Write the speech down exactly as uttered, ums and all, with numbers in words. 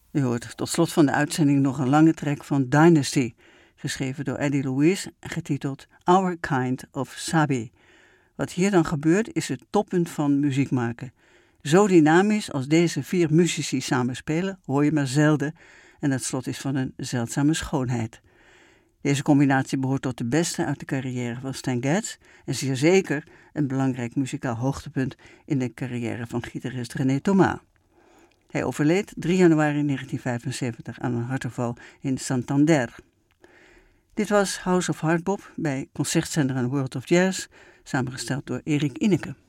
U hoort tot slot van de uitzending nog een lange track van Dynasty, geschreven door Eddie Louise en getiteld Our Kind of Sabi. Wat hier dan gebeurt is het toppunt van muziek maken. Zo dynamisch als deze vier muzici samen spelen, hoor je maar zelden en het slot is van een zeldzame schoonheid. Deze combinatie behoort tot de beste uit de carrière van Stan Getz en zeer zeker een belangrijk muzikaal hoogtepunt in de carrière van gitarist René Thomas. Hij overleed drie januari negentien vijfenzeventig aan een hartaanval in Santander. Dit was House of Hardbop bij Concertzender en World of Jazz, samengesteld door Erik Inneke.